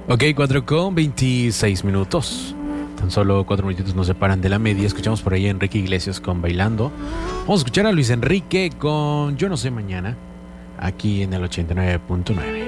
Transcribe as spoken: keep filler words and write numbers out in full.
Ok, cuatro con veintiséis minutos. Tan solo cuatro minutitos nos separan de la media. Escuchamos por ahí a Enrique Iglesias con Bailando. Vamos a escuchar a Luis Enrique con Yo no sé mañana, aquí en el ochenta y nueve punto nueve.